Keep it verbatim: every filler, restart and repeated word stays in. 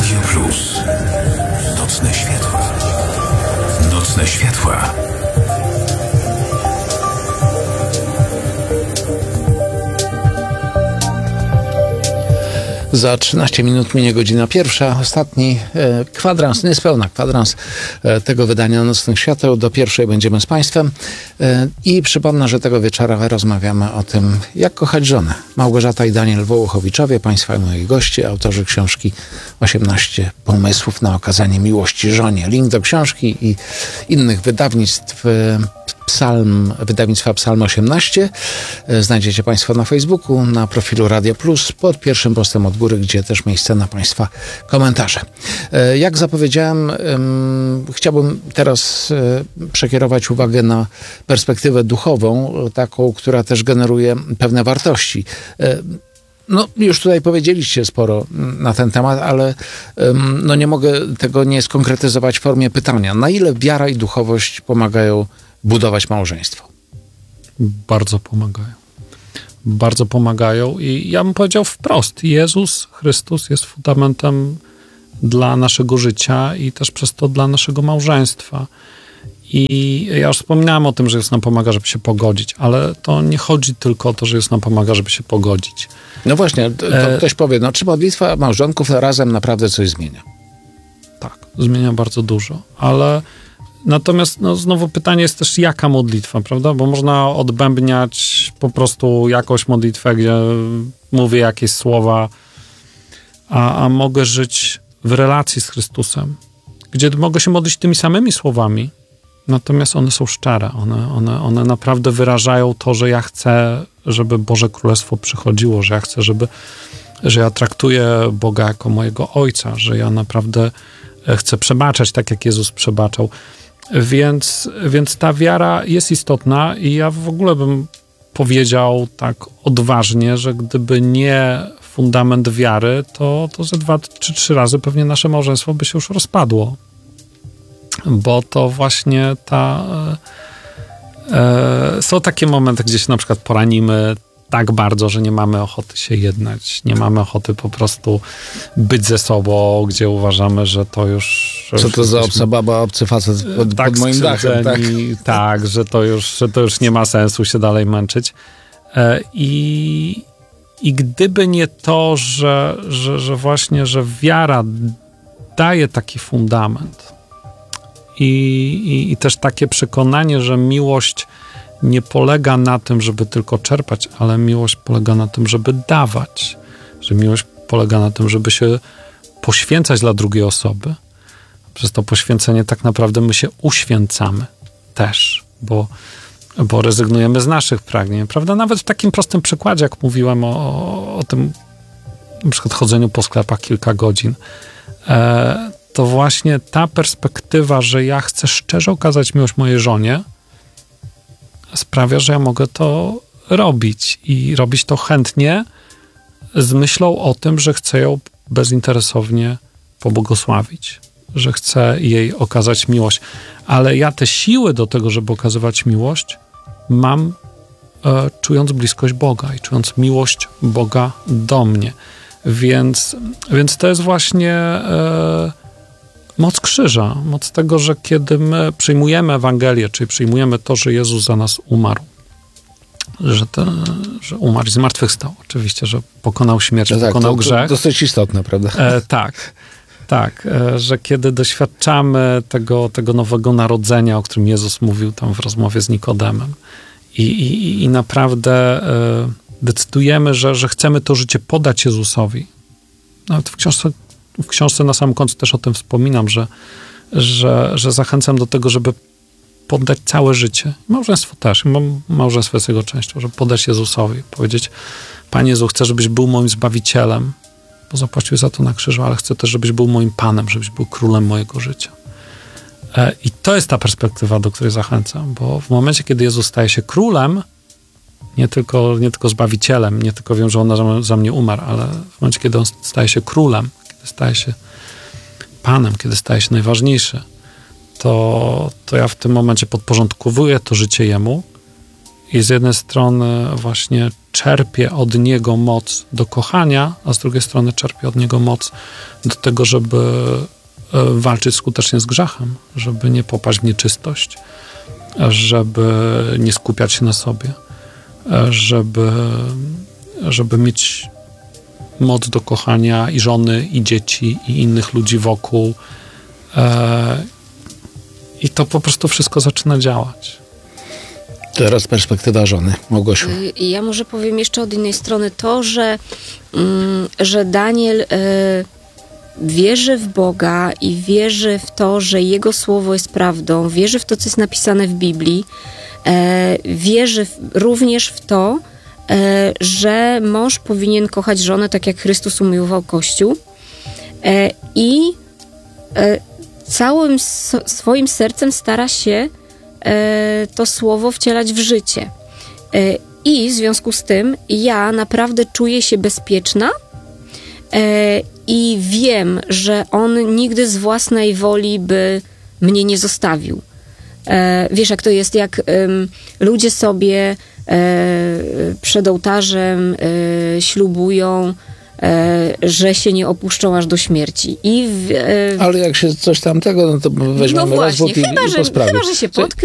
Radio Plus. Nocne światła. Nocne światła. Za trzynaście minut minie godzina pierwsza. Ostatni e, kwadrans, niespełna kwadrans e, tego wydania Nocnych Świateł. Do pierwszej będziemy z Państwem. E, I przypomnę, że tego wieczora rozmawiamy o tym, jak kochać żonę. Małgorzata i Daniel Wołochowiczowie, Państwa i moi goście, autorzy książki osiemnaście pomysłów na okazanie miłości żonie. Link do książki i innych wydawnictw e, Psalm, wydawnictwa Psalm osiemnaście znajdziecie Państwo na Facebooku, na profilu Radio Plus, pod pierwszym postem od góry, gdzie też miejsce na Państwa komentarze. Jak zapowiedziałem, chciałbym teraz przekierować uwagę na perspektywę duchową, taką, która też generuje pewne wartości. No, już tutaj powiedzieliście sporo na ten temat, ale no, nie mogę tego nie skonkretyzować w formie pytania. Na ile wiara i duchowość pomagają budować małżeństwo? Bardzo pomagają. Bardzo pomagają i ja bym powiedział wprost, Jezus Chrystus jest fundamentem dla naszego życia i też przez to dla naszego małżeństwa. I ja już wspominałem o tym, że Jezus nam pomaga, żeby się pogodzić, ale to nie chodzi tylko o to, że Jezus nam pomaga, żeby się pogodzić. No właśnie, to, to ktoś powie, no czy modlitwa małżonków razem naprawdę coś zmienia? Tak, zmienia bardzo dużo, ale natomiast no, znowu pytanie jest też, jaka modlitwa, prawda? Bo można odbębniać po prostu jakąś modlitwę, gdzie mówię jakieś słowa, a, a mogę żyć w relacji z Chrystusem, gdzie mogę się modlić tymi samymi słowami, natomiast one są szczere. One, one, one naprawdę wyrażają to, że ja chcę, żeby Boże Królestwo przychodziło, że ja chcę, żeby, że ja traktuję Boga jako mojego Ojca, że ja naprawdę chcę przebaczać tak, jak Jezus przebaczał. Więc, więc ta wiara jest istotna i ja w ogóle bym powiedział tak odważnie, że gdyby nie fundament wiary, to, to ze dwa czy trzy razy pewnie nasze małżeństwo by się już rozpadło. Bo to właśnie ta... E, są takie momenty, gdzie się na przykład poranimy tak bardzo, że nie mamy ochoty się jednać, nie mamy ochoty po prostu być ze sobą, gdzie uważamy, że to już... Że Co już to za jesteśmy, obca baba, obcy facet pod, tak pod moim dachem, tak? Tak, że to, już, że to już nie ma sensu się dalej męczyć. E, i, I gdyby nie to, że, że, że właśnie, że wiara daje taki fundament i, i, i też takie przekonanie, że miłość nie polega na tym, żeby tylko czerpać, ale miłość polega na tym, żeby dawać. Że miłość polega na tym, żeby się poświęcać dla drugiej osoby. Przez to poświęcenie tak naprawdę my się uświęcamy też, bo, bo rezygnujemy z naszych pragnień, prawda? Nawet w takim prostym przykładzie, jak mówiłem o, o tym na przykład chodzeniu po sklepach kilka godzin, e, to właśnie ta perspektywa, że ja chcę szczerze okazać miłość mojej żonie, sprawia, że ja mogę to robić i robić to chętnie z myślą o tym, że chcę ją bezinteresownie pobłogosławić, że chcę jej okazać miłość. Ale ja te siły do tego, żeby okazywać miłość, mam e, czując bliskość Boga i czując miłość Boga do mnie. Więc, więc to jest właśnie e, moc krzyża, moc tego, że kiedy my przyjmujemy Ewangelię, czyli przyjmujemy to, że Jezus za nas umarł, że, to, że umarł i zmartwychwstał, oczywiście, że pokonał śmierć, no tak, pokonał to, grzech. To dosyć istotne, prawda? E, tak, tak, e, że kiedy doświadczamy tego, tego nowego narodzenia, o którym Jezus mówił tam w rozmowie z Nikodemem i, i, i naprawdę e, decydujemy, że, że chcemy to życie podać Jezusowi. Nawet w książce W książce na samym końcu też o tym wspominam, że, że, że zachęcam do tego, żeby poddać całe życie. Małżeństwo też. Małżeństwo jest jego częścią, żeby poddać Jezusowi. Powiedzieć, Panie Jezu, chcę, żebyś był moim Zbawicielem, bo zapłacił za to na krzyżu, ale chcę też, żebyś był moim Panem, żebyś był królem mojego życia. I to jest ta perspektywa, do której zachęcam, bo w momencie, kiedy Jezus staje się królem, nie tylko, nie tylko Zbawicielem, nie tylko wiem, że On za, za mnie umarł, ale w momencie, kiedy On staje się królem, staje się Panem, kiedy staje się najważniejszy, to, to ja w tym momencie podporządkowuję to życie Jemu i z jednej strony właśnie czerpię od niego moc do kochania, a z drugiej strony czerpię od niego moc do tego, żeby walczyć skutecznie z grzechem, żeby nie popaść w nieczystość, żeby nie skupiać się na sobie, żeby, żeby mieć moc do kochania i żony, i dzieci, i innych ludzi wokół. I to po prostu wszystko zaczyna działać. Teraz perspektywa żony. Małgosiu. Ja może powiem jeszcze od innej strony to, że, mm, że Daniel y, wierzy w Boga i wierzy w to, że Jego Słowo jest prawdą, wierzy w to, co jest napisane w Biblii, e, wierzy w, również w to, e, że mąż powinien kochać żonę tak, jak Chrystus umiłował Kościół e, i e, całym so, swoim sercem stara się e, to słowo wcielać w życie. E, I w związku z tym ja naprawdę czuję się bezpieczna e, i wiem, że on nigdy z własnej woli by mnie nie zostawił. E, wiesz, jak to jest, jak ym, ludzie sobie e, przed ołtarzem e, ślubują, e, że się nie opuszczą aż do śmierci. I w, e, Ale jak się coś tamtego, no to weźmiemy no właśnie, rozwód i, chyba, i że, po sprawie. chyba, że się Co- potknie.